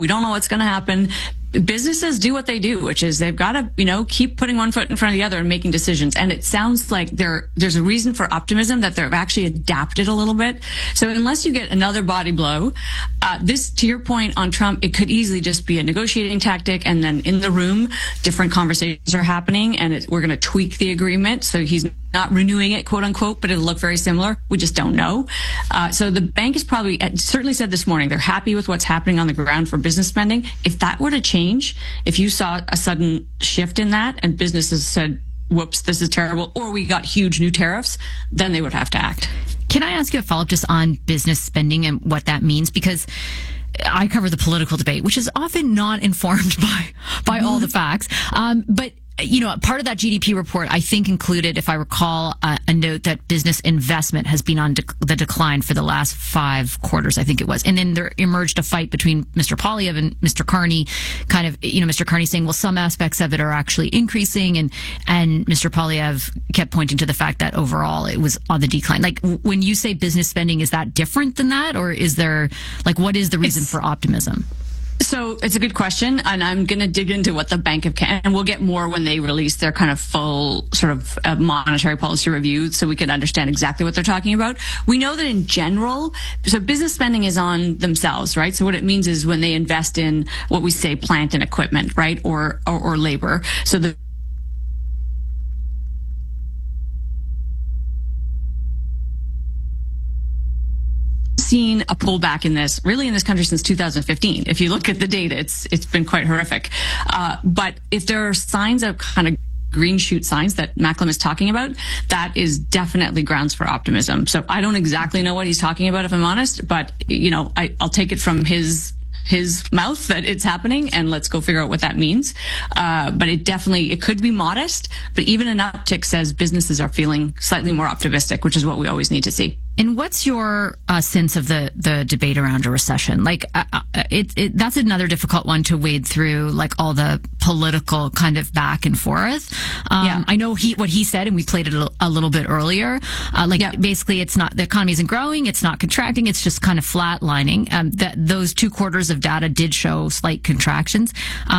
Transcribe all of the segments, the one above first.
We don't know what's going to happen. Businesses do what they do, which is they've got to, keep putting one foot in front of the other and making decisions. And it sounds like there's a reason for optimism that they've actually adapted a little bit. So unless you get another body blow, this, to your point on Trump, it could easily just be a negotiating tactic. And then in the room, different conversations are happening and we're going to tweak the agreement. So he's not renewing it, quote unquote, but it'll look very similar. We just don't know. So the bank is probably certainly said this morning, they're happy with what's happening on the ground for business spending. If that were to change, if you saw a sudden shift in that and businesses said, whoops, this is terrible, or we got huge new tariffs, then they would have to act. Can I ask you a follow-up just on business spending and what that means? Because I cover the political debate, which is often not informed by all the facts. But part of that GDP report, I think, included, if I recall, a note that business investment has been on the decline for the last 5 quarters, I think it was. And then there emerged a fight between Mr. Poilievre and Mr. Carney, kind of, Mr. Carney saying, well, some aspects of it are actually increasing. And Mr. Poilievre kept pointing to the fact that overall it was on the decline. Like, when you say business spending, is that different than that? Or is there, what is the reason for optimism? So it's a good question, and I'm going to dig into what the Bank of Canada, and we'll get more when they release their kind of full sort of monetary policy review so we can understand exactly what they're talking about. We know that in general, so business spending is on themselves, right? So what it means is when they invest in what we say plant and equipment, right, or labor. So the seen a pullback in this country since 2015. If you look at the data, it's been quite horrific. But if there are signs of kind of green shoot signs that Macklem is talking about, that is definitely grounds for optimism. So I don't exactly know what he's talking about, if I'm honest, but I'll take it from his mouth that it's happening, and let's go figure out what that means. But it could be modest, but even an uptick says businesses are feeling slightly more optimistic, which is what we always need to see. And what's your sense of the debate around a recession? That's another difficult one to wade through, all the political kind of back and forth. I know what he said, and we played it a little bit earlier. Basically, it's not, the economy isn't growing, it's not contracting, it's just kind of flatlining. That those 2 quarters of data did show slight contractions.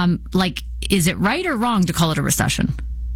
Is it right or wrong to call it a recession?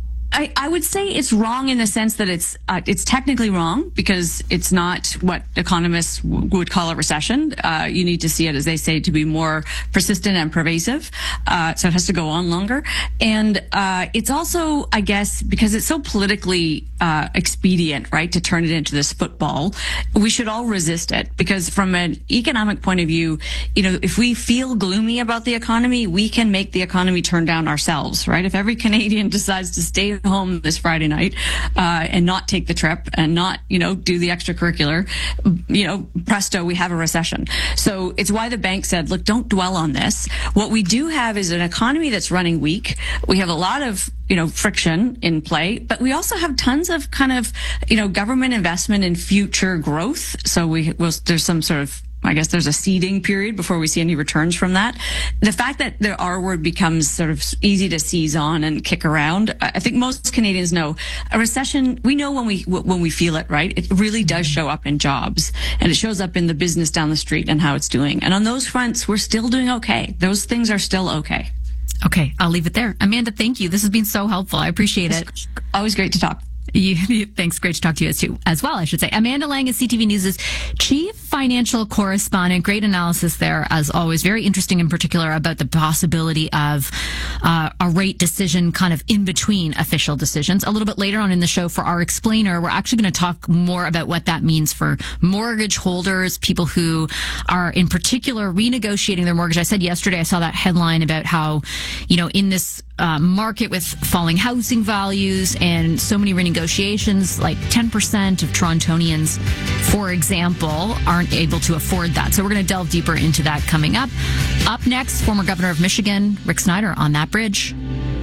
I would say it's wrong in the sense that it's technically wrong because it's not what economists would call a recession. You need to see it, as they say, to be more persistent and pervasive. So it has to go on longer. And it's also, I guess, because it's so politically expedient, right, to turn it into this football, we should all resist it. Because from an economic point of view, if we feel gloomy about the economy, we can make the economy turn down ourselves, right? If every Canadian decides to stay home this Friday night and not take the trip and not do the extracurricular, presto, we have a recession. So it's why the bank said, look, don't dwell on this. What we do have is an economy that's running weak. We have a lot of friction in play, but we also have tons of kind of government investment in future growth. So there's some sort of, I guess there's a seeding period before we see any returns from that. The fact that the R word becomes sort of easy to seize on and kick around, I think most Canadians know a recession, we know when we feel it, right? It really does show up in jobs, and it shows up in the business down the street and how it's doing. And on those fronts, we're still doing okay. Those things are still okay. Okay, I'll leave it there. Amanda, thank you. This has been so helpful. I appreciate it. Always great to talk. Thanks. Great to talk to you as well, I should say. Amanda Lang is CTV News' chief financial correspondent. Great analysis there, as always. Very interesting in particular about the possibility of a rate decision kind of in between official decisions. A little bit later on in the show for our explainer, we're actually going to talk more about what that means for mortgage holders, people who are in particular renegotiating their mortgage. I said yesterday, I saw that headline about how, in this market with falling housing values and so many renegotiations, like 10% of Torontonians, for example, aren't able to afford that. So we're going to delve deeper into that coming up. Up next, former governor of Michigan, Rick Snyder, on that bridge.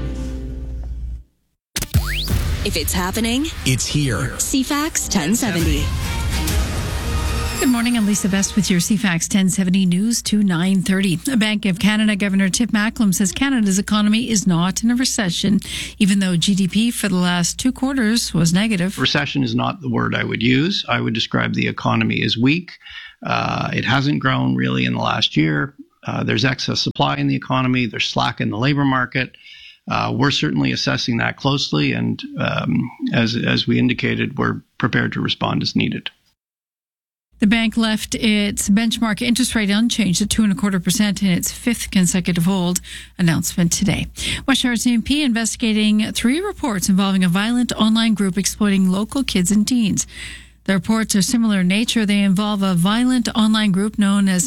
If it's happening, it's here. CFAX 1070. Good morning, I'm Lisa Best with your CFAX 1070 News to 9:30. The Bank of Canada Governor Tim Macklem says Canada's economy is not in a recession, even though GDP for the last 2 quarters was negative. Recession is not the word I would use. I would describe the economy as weak. It hasn't grown really in the last year. There's excess supply in the economy. There's slack in the labor market. We're certainly assessing that closely, and as we indicated, we're prepared to respond as needed. The bank left its benchmark interest rate unchanged at 2.25% in its fifth consecutive hold. Announcement today. West RCMP investigating 3 reports involving a violent online group exploiting local kids and teens. The reports are similar in nature. They involve a violent online group known as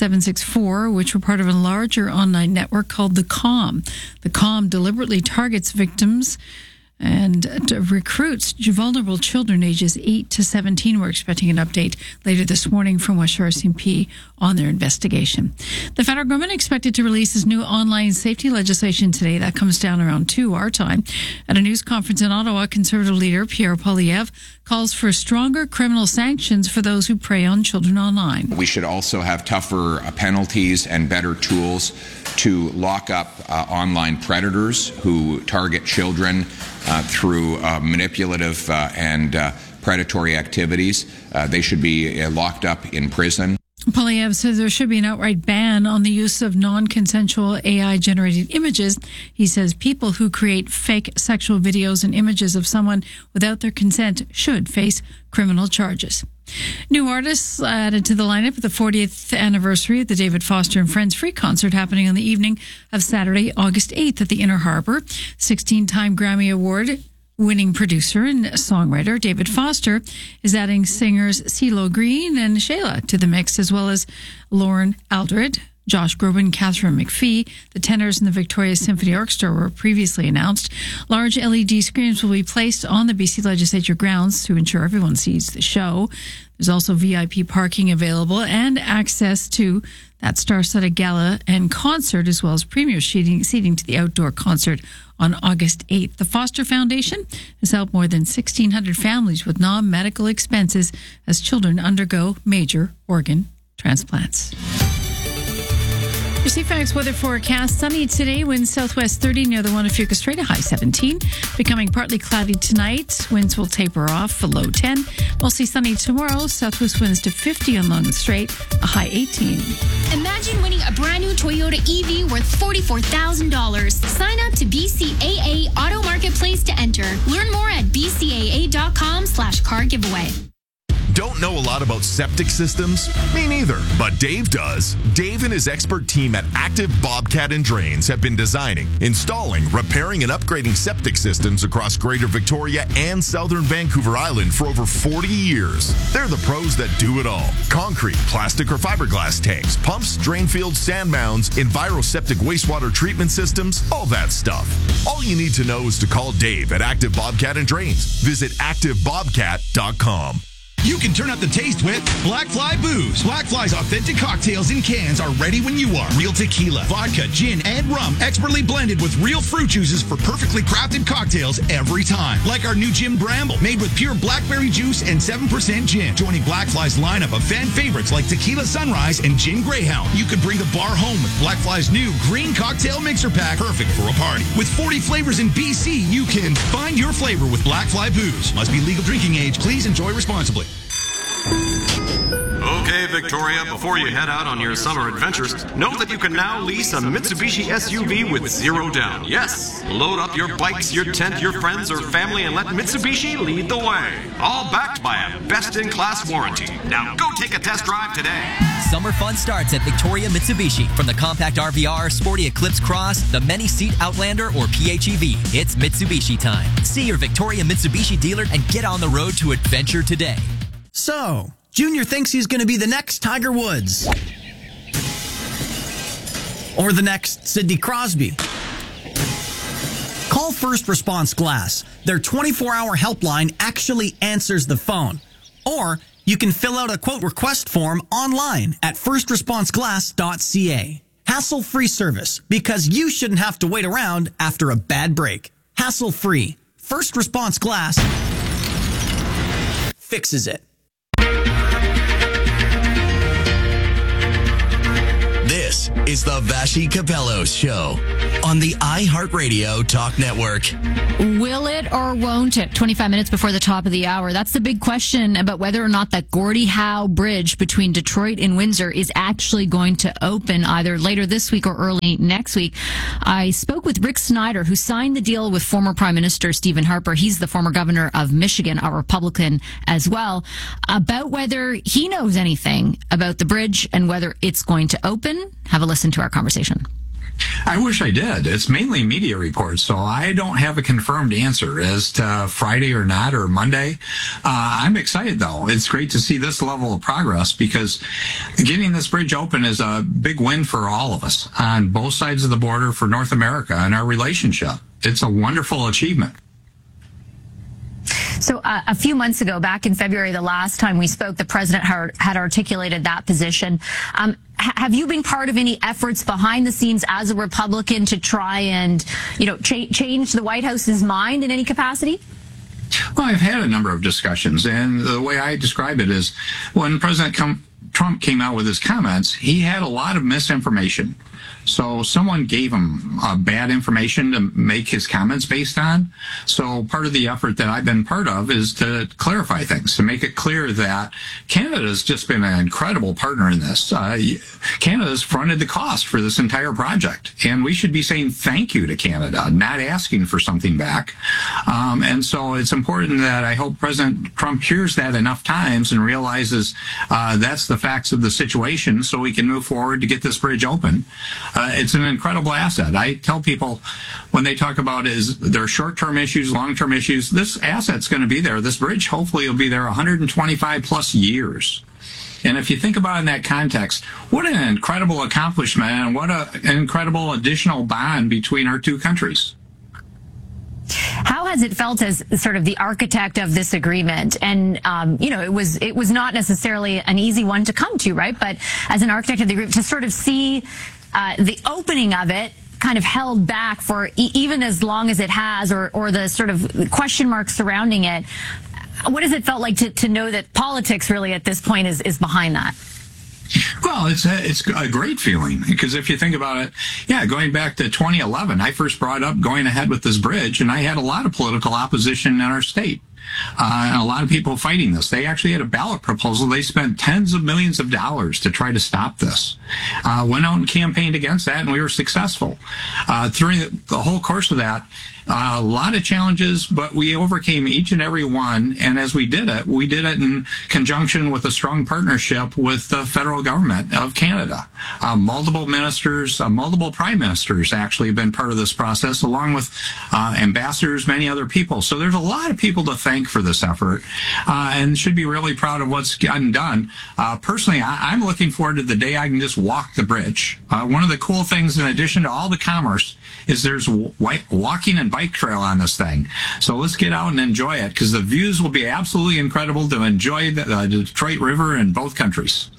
764, which were part of a larger online network called The Calm. The Calm deliberately targets victims and recruits vulnerable children ages 8 to 17. We're expecting an update later this morning from West RCMP on their investigation. The federal government expected to release its new online safety legislation today. That comes down around 2 our time. At a news conference in Ottawa, Conservative leader Pierre Poilievre calls for stronger criminal sanctions for those who prey on children online. We should also have tougher penalties and better tools to lock up online predators who target children through manipulative and predatory activities. They should be locked up in prison. Poilievre says there should be an outright ban on the use of non-consensual AI-generated images. He says people who create fake sexual videos and images of someone without their consent should face criminal charges. New artists added to the lineup at the 40th anniversary of the David Foster and Friends Free Concert happening on the evening of Saturday, August 8th at the Inner Harbor. 16-time Grammy Award winning producer and songwriter David Foster is adding singers CeeLo Green and Shayla to the mix, as well as Lauren Aldred, Josh Groban, Catherine McPhee. The tenors and the Victoria Symphony Orchestra were previously announced. Large LED screens will be placed on the BC Legislature grounds to ensure everyone sees the show. There's also VIP parking available and access to that star-studded gala and concert, as well as premier seating to the outdoor concert on August 8th. The Foster Foundation has helped more than 1,600 families with non-medical expenses as children undergo major organ transplants. Your CFAX weather forecast. Sunny today, winds southwest 30 near the Wanufuka Strait, a high 17. Becoming partly cloudy tonight. Winds will taper off, a low 10. Mostly sunny tomorrow. Southwest winds to 50 along the Strait, a high 18. Imagine winning a brand new Toyota EV worth $44,000. Sign up to BCAA Auto Marketplace to enter. Learn more at bcaa.com/car giveaway. Don't know a lot about septic systems? Me neither, but Dave does. Dave and his expert team at Active Bobcat and Drains have been designing, installing, repairing, and upgrading septic systems across Greater Victoria and Southern Vancouver Island for over 40 years. They're the pros that do it all. Concrete, plastic, or fiberglass tanks, pumps, drain fields, sand mounds, EnviroSeptic wastewater treatment systems, all that stuff. All you need to know is to call Dave at Active Bobcat and Drains. Visit ActiveBobcat.com. You can turn up the taste with Black Fly Booze. Black Fly's authentic cocktails in cans are ready when you are. Real tequila, vodka, gin, and rum, expertly blended with real fruit juices for perfectly crafted cocktails every time. Like our new Gin Bramble, made with pure blackberry juice and 7% gin. Joining Black Fly's lineup of fan favorites like Tequila Sunrise and Gin Greyhound. You could bring the bar home with Black Fly's new green cocktail mixer pack, perfect for a party. With 40 flavors in BC, you can find your flavor with Black Fly Booze. Must be legal drinking age. Please enjoy responsibly. Okay, Victoria, before you head out on your summer adventures, note that you can now lease a Mitsubishi SUV with 0 down. Yes, load up your bikes, your tent, your friends, or family, and let Mitsubishi lead the way. All backed by a best-in-class warranty. Now go take a test drive today. Summer fun starts at Victoria Mitsubishi. From the compact RVR, sporty Eclipse Cross, the many-seat Outlander, or PHEV, it's Mitsubishi time. See your Victoria Mitsubishi dealer and get on the road to adventure today. So, Junior thinks he's going to be the next Tiger Woods. Or the next Sidney Crosby. Call First Response Glass. Their 24-hour helpline actually answers the phone. Or you can fill out a quote request form online at firstresponseglass.ca. Hassle-free service, because you shouldn't have to wait around after a bad break. Hassle-free. First Response Glass fixes it. This This is the Vashi Capello Show on the iHeartRadio Talk Network. Will it or won't it? 25 minutes before the top of the hour. That's the big question about whether or not that Gordie Howe Bridge between Detroit and Windsor is actually going to open either later this week or early next week. I spoke with Rick Snyder, who signed the deal with former Prime Minister Stephen Harper. He's the former governor of Michigan, a Republican as well, about whether he knows anything about the bridge and whether it's going to open. Have a listen to our conversation. I wish I did. It's mainly media reports, so I don't have a confirmed answer as to Friday or not or Monday. I'm excited, though. It's great to see this level of progress because getting this bridge open is a big win for all of us on both sides of the border for North America and our relationship. It's a wonderful achievement. So a few months ago, back in February, the last time we spoke, the president had articulated that position. Have you been part of any efforts behind the scenes as a Republican to try and, change the White House's mind in any capacity? Well, I've had a number of discussions, and the way I describe it is when President Trump came out with his comments, he had a lot of misinformation. So someone gave him bad information to make his comments based on. So part of the effort that I've been part of is to clarify things, to make it clear that Canada's just been an incredible partner in this. Canada's fronted the cost for this entire project, and we should be saying thank you to Canada, not asking for something back. And so it's important that I hope President Trump hears that enough times and realizes that's the facts of the situation so we can move forward to get this bridge open. It's an incredible asset. I tell people when they talk about is there short-term issues, long-term issues, this asset's going to be there. This bridge hopefully will be there 125 plus years. And if you think about it in that context, what an incredible accomplishment and what an incredible additional bond between our two countries. How has it felt as sort of the architect of this agreement? And, it was not necessarily an easy one to come to, right? But as an architect of the agreement, to sort of see the opening of it kind of held back for even as long as it has, or the sort of question marks surrounding it. What has it felt like to know that politics really at this point is behind that? Well, it's a great feeling because if you think about it, going back to 2011, I first brought up going ahead with this bridge, and I had a lot of political opposition in our state. And a lot of people fighting this. They actually had a ballot proposal. They spent tens of millions of dollars to try to stop this. Went out and campaigned against that, and we were successful. During the whole course of that, a lot of challenges, but we overcame each and every one. And as we did it in conjunction with a strong partnership with the federal government of Canada. Multiple ministers, multiple prime ministers actually have been part of this process, along with ambassadors, many other people. So there's a lot of people to thank for this effort, and should be really proud of what's gotten done. Personally, I'm looking forward to the day I can just walk the bridge. One of the cool things, in addition to all the commerce, is there's walking and bike trail on this thing. So let's get out and enjoy it, because the views will be absolutely incredible to enjoy the Detroit River in both countries.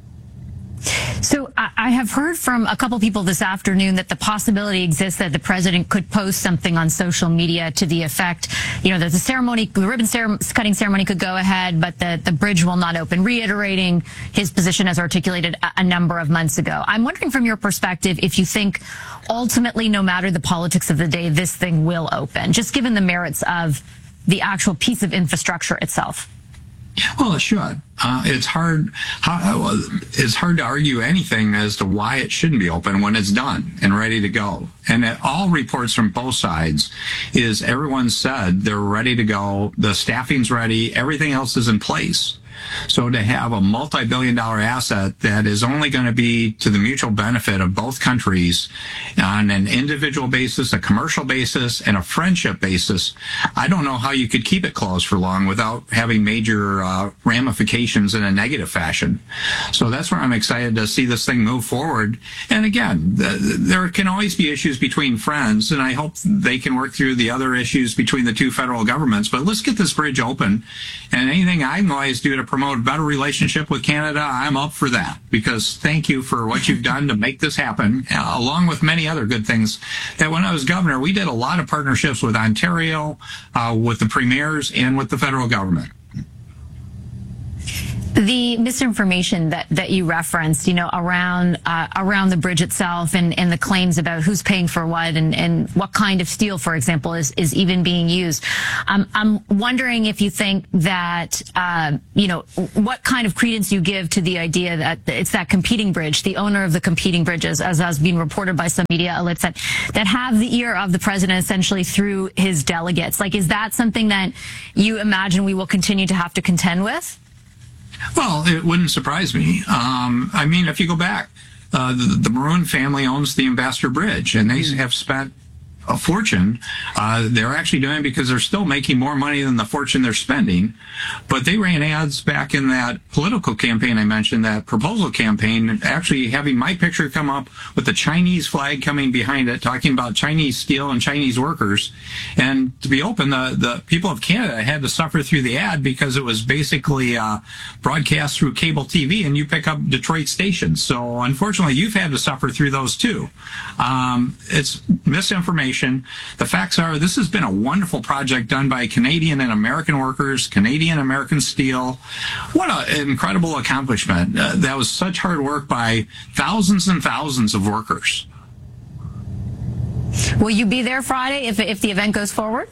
So I have heard from a couple people this afternoon that the possibility exists that the president could post something on social media to the effect, that the ribbon cutting ceremony could go ahead, but the bridge will not open, reiterating his position as articulated a number of months ago. I'm wondering from your perspective if you think ultimately, no matter the politics of the day, this thing will open, just given the merits of the actual piece of infrastructure itself. Well, it should. It's hard to argue anything as to why it shouldn't be open when it's done and ready to go. And all reports from both sides is everyone said they're ready to go. The staffing's ready. Everything else is in place. So to have a multi-billion-dollar asset that is only going to be to the mutual benefit of both countries on an individual basis, a commercial basis, and a friendship basis, I don't know how you could keep it closed for long without having major ramifications in a negative fashion. So that's where I'm excited to see this thing move forward. And again, there can always be issues between friends, and I hope they can work through the other issues between the two federal governments. But let's get this bridge open, and anything I can always do to promote a better relationship with Canada, I'm up for that, because thank you for what you've done to make this happen, along with many other good things. That when I was governor, we did a lot of partnerships with Ontario, with the premiers, and with the federal government. The misinformation that you referenced, around the bridge itself and the claims about who's paying for what and what kind of steel, for example, is even being used. I'm wondering if you think that, what kind of credence you give to the idea that it's that competing bridge, the owner of the competing bridges, as has been reported by some media outlets that have the ear of the president essentially through his delegates. Like, is that something that you imagine we will continue to have to contend with? Well, it wouldn't surprise me. If you go back, the Maroon family owns the Ambassador Bridge, and they have spent a fortune. They're actually doing it because they're still making more money than the fortune they're spending. But they ran ads back in that political campaign I mentioned, that proposal campaign, actually having my picture come up with the Chinese flag coming behind it, talking about Chinese steel and Chinese workers. And to be open, the people of Canada had to suffer through the ad because it was basically broadcast through cable TV, and you pick up Detroit stations. So unfortunately, you've had to suffer through those too. It's misinformation. The facts are, this has been a wonderful project done by Canadian and American workers, Canadian American steel. What an incredible accomplishment. That was such hard work by thousands and thousands of workers. Will you be there Friday if the event goes forward?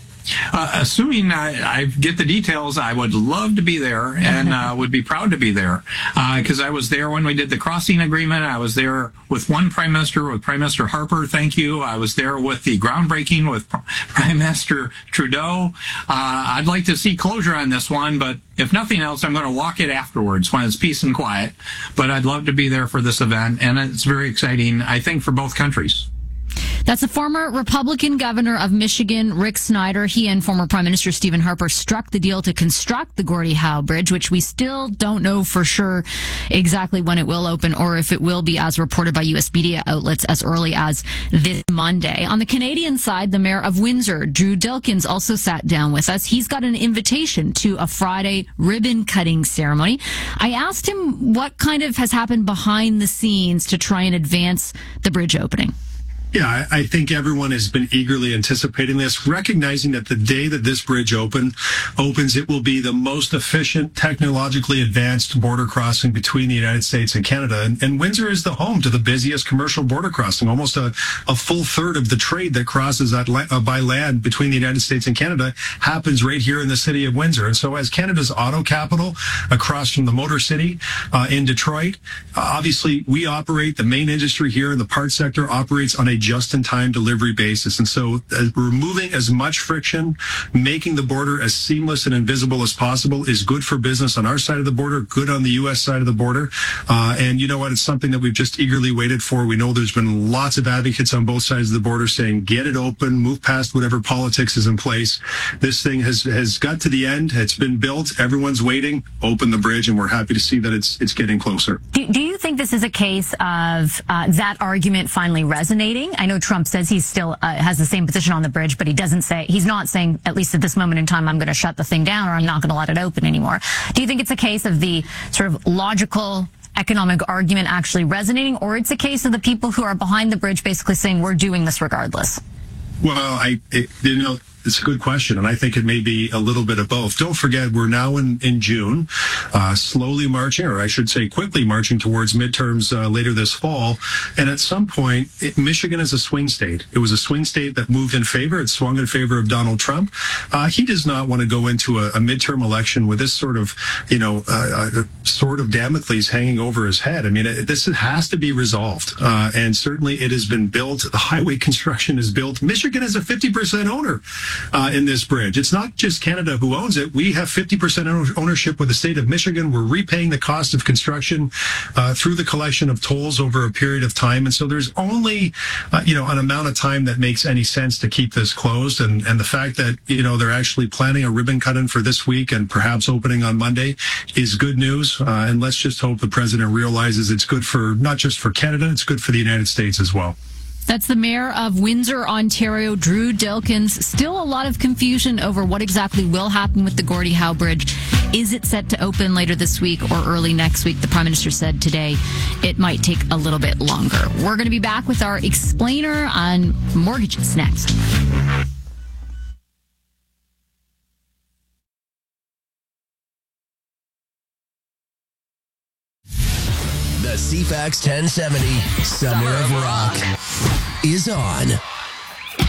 Assuming I get the details, I would love to be there and would be proud to be there, because I was there when we did the crossing agreement. I was there with one Prime Minister, with Prime Minister Harper, thank you. I was there with the groundbreaking with Prime Minister Trudeau. I'd like to see closure on this one, but if nothing else, I'm going to walk it afterwards when it's peace and quiet. But I'd love to be there for this event, and it's very exciting, I think, for both countries. That's the former Republican governor of Michigan, Rick Snyder. He and former Prime Minister Stephen Harper struck the deal to construct the Gordie Howe Bridge, which we still don't know for sure exactly when it will open or if it will be, as reported by U.S. media outlets, as early as this Monday. On the Canadian side, the mayor of Windsor, Drew Dilkens, also sat down with us. He's got an invitation to a Friday ribbon-cutting ceremony. I asked him what kind of has happened behind the scenes to try and advance the bridge opening. Yeah, I think everyone has been eagerly anticipating this, recognizing that the day that this bridge opens, it will be the most efficient, technologically advanced border crossing between the United States and Canada. And Windsor is the home to the busiest commercial border crossing. Almost a full third of the trade that crosses by land between the United States and Canada happens right here in the city of Windsor. And so as Canada's auto capital across from the Motor City in Detroit, obviously we operate, the main industry here in the parts sector operates on a just-in-time delivery basis. And so removing as much friction, making the border as seamless and invisible as possible is good for business on our side of the border, good on the U.S. side of the border. And you know what? It's something that we've just eagerly waited for. We know there's been lots of advocates on both sides of the border saying, get it open, move past whatever politics is in place. This thing has got to the end. It's been built. Everyone's waiting. Open the bridge, and we're happy to see that it's getting closer. Do you think this is a case of that argument finally resonating? I know Trump says he still has the same position on the bridge, but he's not saying, at least at this moment in time, I'm going to shut the thing down or I'm not going to let it open anymore. Do you think it's a case of the sort of logical economic argument actually resonating, or it's a case of the people who are behind the bridge basically saying we're doing this regardless? Well, it's a good question, and I think it may be a little bit of both. Don't forget, we're now in June, slowly marching, or I should say quickly marching towards midterms later this fall. And at some point, Michigan is a swing state. It was a swing state that moved in favor. It swung in favor of Donald Trump. He does not want to go into a midterm election with this sort of, sword of Damocles hanging over his head. I mean, this has to be resolved. And certainly it has been built. The highway construction is built. Michigan is a 50% owner in this bridge. It's not just Canada who owns it. We have 50% ownership with the state of Michigan. We're repaying the cost of construction through the collection of tolls over a period of time. And so there's only, an amount of time that makes any sense to keep this closed. And the fact that, they're actually planning a ribbon cutting for this week and perhaps opening on Monday is good news. And let's just hope the president realizes it's good for not just for Canada, it's good for the United States as well. That's the mayor of Windsor, Ontario, Drew Dilkens. Still a lot of confusion over what exactly will happen with the Gordie Howe Bridge. Is it set to open later this week or early next week? The Prime Minister said today it might take a little bit longer. We're going to be back with our explainer on mortgages next. The CFAX 1070 Summer of Rock is on.